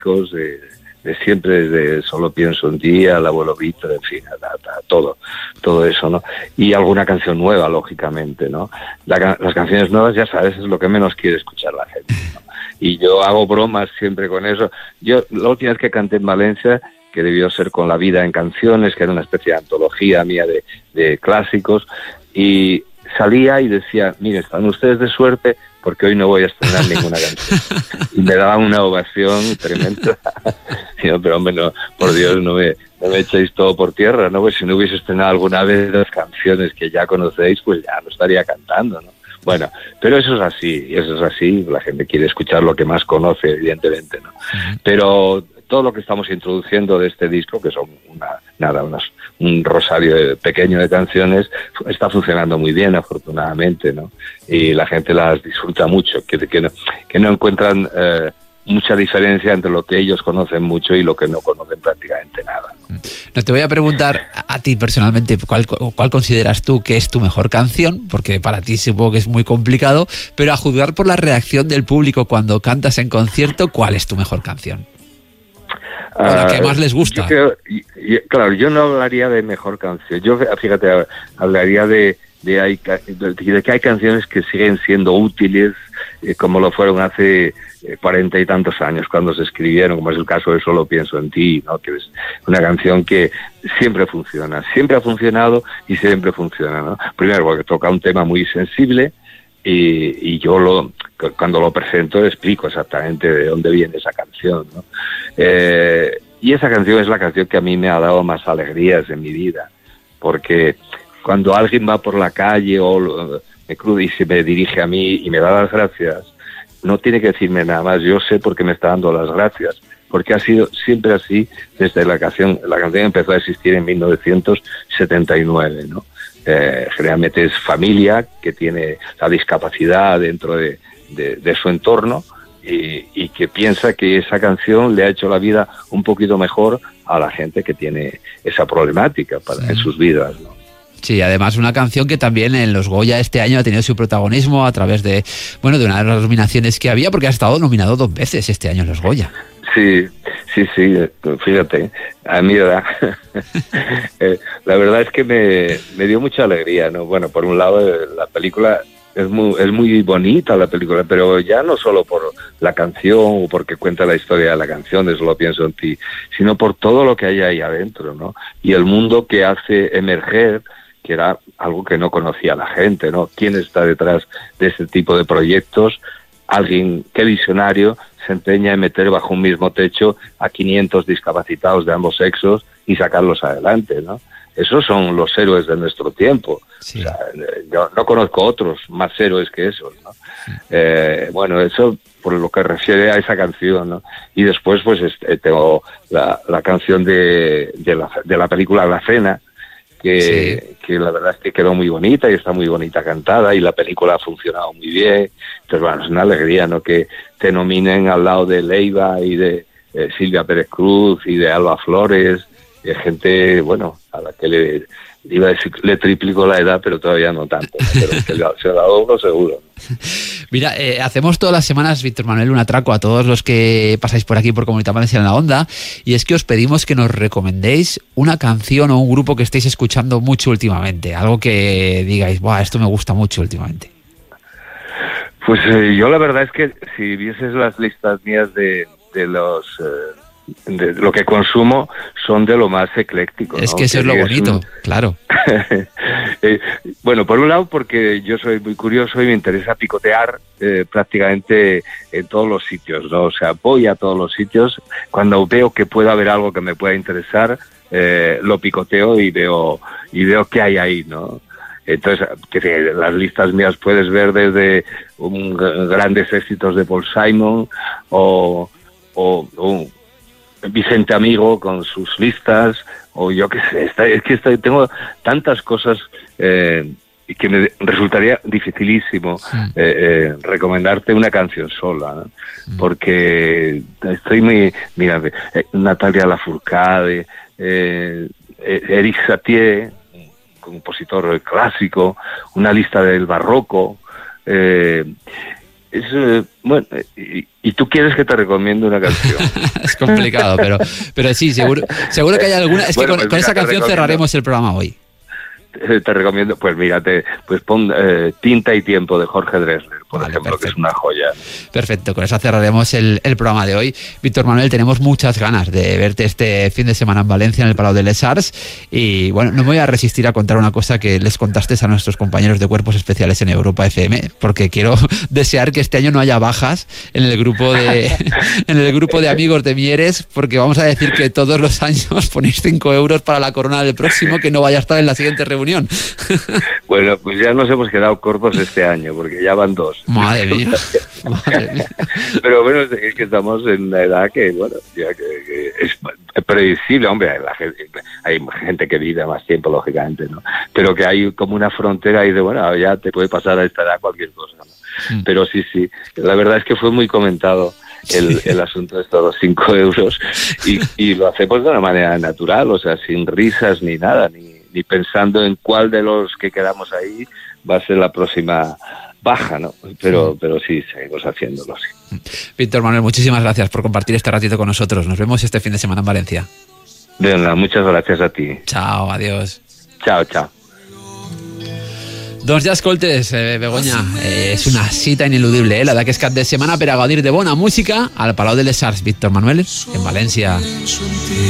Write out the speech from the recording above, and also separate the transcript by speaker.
Speaker 1: clásicos de siempre, desde Solo pienso en ti, al Abuelo Víctor, en fin, todo eso, ¿no? Y alguna canción nueva, lógicamente, ¿no? Las canciones nuevas, ya sabes, es lo que menos quiere escuchar la gente, ¿no? Y yo hago bromas siempre con eso. Yo, la última vez que canté en Valencia, que debió ser con La vida en canciones, que era una especie de antología mía de clásicos, y salía y decía, mire, están ustedes de suerte porque hoy no voy a estrenar ninguna canción. Y me daban una ovación tremenda. Digo, pero hombre, no, por Dios, no me echéis todo por tierra, ¿no? Pues si no hubiese estrenado alguna vez las canciones que ya conocéis, pues ya no estaría cantando, ¿no? Bueno, pero eso es así, la gente quiere escuchar lo que más conoce, evidentemente, ¿no? Pero todo lo que estamos introduciendo de este disco, que son un rosario pequeño de canciones, está funcionando muy bien, afortunadamente, ¿no? Y la gente las disfruta mucho, que no encuentran mucha diferencia entre lo que ellos conocen mucho y lo que no conocen prácticamente nada.
Speaker 2: No te voy a preguntar a ti personalmente cuál consideras tú que es tu mejor canción, porque para ti supongo que es muy complicado, pero a juzgar por la reacción del público cuando cantas en concierto, ¿cuál es tu mejor canción? ¿O la que más les gusta?
Speaker 1: Claro, yo no hablaría de mejor canción. Yo, fíjate, hablaría de que hay canciones que siguen siendo útiles, como lo fueron hace 40 y tantos años cuando se escribieron, como es el caso de Solo pienso en ti, ¿no? Que es una canción que siempre funciona, siempre ha funcionado y siempre funciona, ¿no? Primero porque toca un tema muy sensible y yo cuando lo presento explico exactamente de dónde viene esa canción, ¿no? Y esa canción es la canción que a mí me ha dado más alegrías en mi vida, porque cuando alguien va por la calle o me cruza y se me dirige a mí y me da las gracias, no tiene que decirme nada más, yo sé por qué me está dando las gracias, porque ha sido siempre así desde la canción empezó a existir en 1979, ¿no? Generalmente es familia que tiene la discapacidad dentro de su entorno y que piensa que esa canción le ha hecho la vida un poquito mejor a la gente que tiene esa problemática en sus vidas, ¿no?
Speaker 2: Sí, además una canción que también en los Goya este año ha tenido su protagonismo a través de una de las nominaciones que había, porque ha estado nominado 2 veces este año en los Goya.
Speaker 1: Sí, fíjate, a mí la verdad es que me dio mucha alegría, ¿no? Bueno, por un lado la película es muy bonita, la película, pero ya no solo por la canción o porque cuenta la historia de la canción de Solo pienso en ti, sino por todo lo que hay ahí adentro, ¿no? Y el mundo que hace emerger, que era algo que no conocía la gente, ¿no? ¿Quién está detrás de este tipo de proyectos? Alguien, qué visionario, se empeña en meter bajo un mismo techo a 500 discapacitados de ambos sexos y sacarlos adelante, ¿no? Esos son los héroes de nuestro tiempo. Sí. O sea, yo no conozco otros más héroes que esos, ¿no? Sí. Bueno, eso por lo que refiere a esa canción, ¿no? Y después pues tengo la canción de la película La Cena, que la verdad es que quedó muy bonita y está muy bonita cantada y la película ha funcionado muy bien. Entonces, bueno, es una alegría, ¿no? Que te nominen al lado de Leiva y de Silvia Pérez Cruz y de Alba Flores, gente, bueno, a la que le triplico la edad, pero todavía no tanto, ¿no? Pero se la doy seguro, ¿no?
Speaker 2: Mira, hacemos todas las semanas, Víctor Manuel, un atraco a todos los que pasáis por aquí por Comunitat Valenciana en la Onda, y es que os pedimos que nos recomendéis una canción o un grupo que estéis escuchando mucho últimamente, algo que digáis, ¡buah, esto me gusta mucho últimamente!
Speaker 1: Pues yo la verdad es que si vieses las listas mías de lo que consumo, son de lo más ecléctico, ¿no?
Speaker 2: Es que eso es lo bonito, claro.
Speaker 1: Bueno, por un lado porque yo soy muy curioso y me interesa picotear prácticamente en todos los sitios, ¿no? O sea, voy a todos los sitios, cuando veo que puede haber algo que me pueda interesar, lo picoteo y veo qué hay ahí, ¿no? Entonces, las listas mías puedes ver desde grandes éxitos de Paul Simon o Vicente Amigo con sus listas, o yo qué sé, tengo tantas cosas que me resultaría dificilísimo recomendarte una canción sola, ¿no? Porque estoy mira, Natalia Lafourcade, Eric Satie, compositor clásico, una lista del barroco, Bueno, y tú quieres que te recomiende una canción.
Speaker 2: Es complicado, pero sí, seguro que hay alguna. Es bueno, que con esa canción cerraremos el programa hoy.
Speaker 1: Te recomiendo, pues mírate, pues pon Tinta y Tiempo de Jorge Drexler, por ejemplo, perfecto. Que es una joya.
Speaker 2: Perfecto, con eso cerraremos el programa de hoy. Víctor Manuel, tenemos muchas ganas de verte este fin de semana en Valencia, en el Palau de les Arts, y bueno, no me voy a resistir a contar una cosa que les contaste a nuestros compañeros de Cuerpos Especiales en Europa FM, porque quiero desear que este año no haya bajas en el grupo de amigos de Mieres, porque vamos a decir que todos los años ponéis 5 euros para la corona del próximo, que no vaya a estar en la siguiente reunión.
Speaker 1: Bueno, pues ya nos hemos quedado cortos este año, porque ya van 2.
Speaker 2: Madre mía.
Speaker 1: Pero bueno, es que estamos en una edad que, bueno, ya que es predecible, hombre, hay gente que vive más tiempo, lógicamente, ¿no? Pero que hay como una frontera y de, bueno, ya te puede pasar a esta edad cualquier cosa, ¿no? Pero sí, la verdad es que fue muy comentado el asunto de estos 5 euros y lo hacemos de una manera natural, o sea, sin risas ni nada, ni pensando en cuál de los que quedamos ahí va a ser la próxima baja, ¿no? Pero sí, seguimos haciéndolo, sí.
Speaker 2: Víctor Manuel, muchísimas gracias por compartir este ratito con nosotros. Nos vemos este fin de semana en Valencia.
Speaker 1: Venga, muchas gracias a ti.
Speaker 2: Chao, adiós.
Speaker 1: Chao.
Speaker 2: Doncs ja escoltes, Begoña, és una cita ineludible, la d'aquest cap de setmana per a gaudir de bona música al Palau de les Arts. Víctor Manuel, en València.